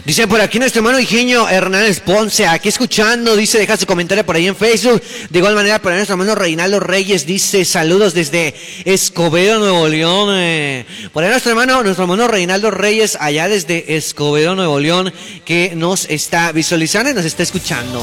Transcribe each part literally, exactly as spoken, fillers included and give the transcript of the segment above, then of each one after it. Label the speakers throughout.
Speaker 1: Dice por aquí nuestro hermano Ingenio Hernández Ponce, aquí escuchando, dice, deja su comentario por ahí en Facebook. De igual manera, por ahí nuestro hermano Reinaldo Reyes dice, saludos desde Escobedo, Nuevo León. Eh. Por ahí nuestro hermano, nuestro hermano Reinaldo Reyes, allá desde Escobedo, Nuevo León, que nos está visualizando y nos está escuchando.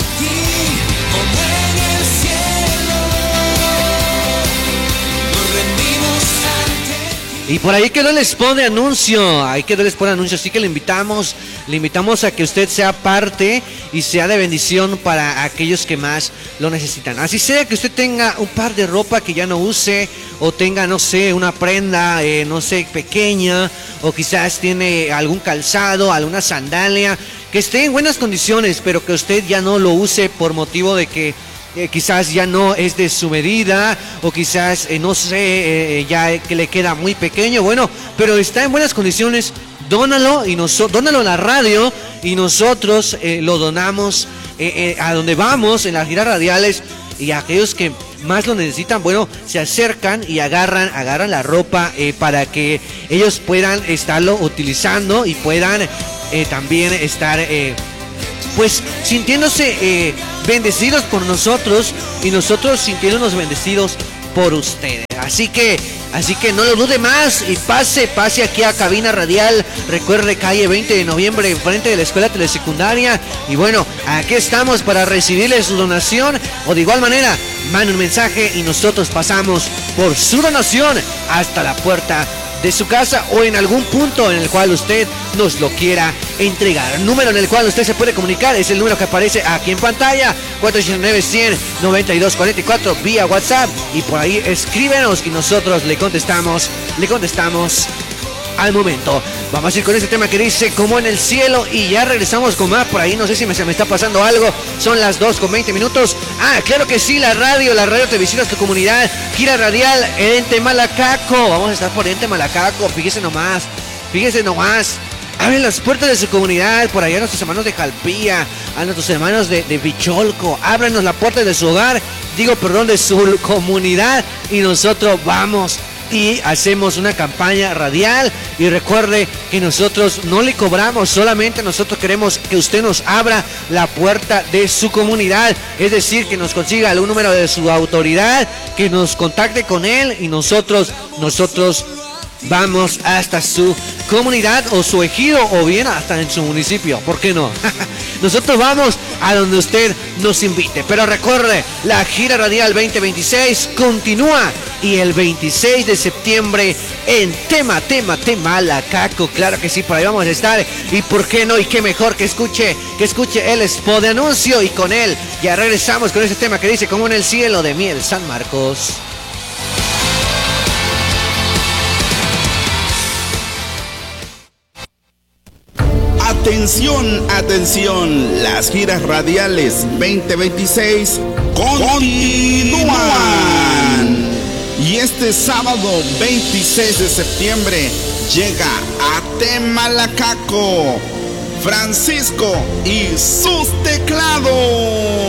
Speaker 1: Y por ahí quedó el spot de anuncio, ahí quedó el spot de anuncio, así que le invitamos, le invitamos a que usted sea parte y sea de bendición para aquellos que más lo necesitan. Así sea que usted tenga un par de ropa que ya no use, o tenga, no sé, una prenda, eh, no sé, pequeña, o quizás tiene algún calzado, alguna sandalia, que esté en buenas condiciones, pero que usted ya no lo use por motivo de que Eh, quizás ya no es de su medida, o quizás, eh, no sé, eh, ya que le queda muy pequeño, bueno, pero está en buenas condiciones, dónalo, y noso- dónalo a la radio, y nosotros eh, lo donamos eh, eh, a donde vamos, en las giras radiales, y a aquellos que más lo necesitan, bueno, se acercan y agarran, agarran la ropa eh, para que ellos puedan estarlo utilizando y puedan eh, también estar... Eh, pues sintiéndose eh, bendecidos por nosotros y nosotros sintiéndonos bendecidos por ustedes. Así que, así que no lo dude más y pase, pase aquí a Cabina Radial. Recuerde, calle veinte de noviembre, enfrente de la Escuela Telesecundaria. Y bueno, aquí estamos para recibirle su donación, o de igual manera, mande un mensaje y nosotros pasamos por su donación hasta la puerta de su casa o en algún punto en el cual usted nos lo quiera entregar. El número en el cual usted se puede comunicar es el número que aparece aquí en pantalla, cuatro ocho nueve, cien, noventa y dos cuarenta y cuatro, vía WhatsApp, y por ahí escríbenos y nosotros le contestamos, le contestamos al momento. Vamos a ir con este tema que dice Como en el cielo, y ya regresamos con más por ahí. No sé si me, se me está pasando algo. Son las dos con veinte minutos. Ah, claro que sí, la radio, la radio te visita a tu comunidad. Gira radial en Temalacaco. Vamos a estar por en Temalacaco. Fíjese nomás, fíjese nomás. Abren las puertas de su comunidad, por allá a nuestros hermanos de Jalpilla, a nuestros hermanos de, de Bicholco. Ábrenos la puerta de su hogar, digo, perdón, de su comunidad, y nosotros vamos y hacemos una campaña radial. Y recuerde que nosotros no le cobramos, solamente nosotros queremos que usted nos abra la puerta de su comunidad, es decir, que nos consiga algún número de su autoridad, que nos contacte con él, y nosotros, nosotros vamos hasta su comunidad o su ejido, o bien hasta en su municipio, ¿por qué no? Nosotros vamos a donde usted nos invite. Pero recuerde, la gira radial veinte veintiséis continúa, y el veintiséis de septiembre en Tema, Tema, Temalacaco, claro que sí, por ahí vamos a estar. Y por qué no, y qué mejor que escuche, que escuche el spot de anuncio, y con él ya regresamos con ese tema que dice Como en el cielo, de Miel San Marcos.
Speaker 2: Atención, atención, las giras radiales veinte veintiséis continúan. Y este sábado veintiséis de septiembre llega a Temalacaco Francisco y sus teclados.